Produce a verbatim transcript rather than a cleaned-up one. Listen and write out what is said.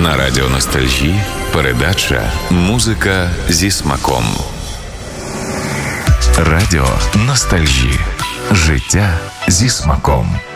На радіо Ностальжі передача «Музика зі смаком». Радіо Ностальжі. Життя зі смаком.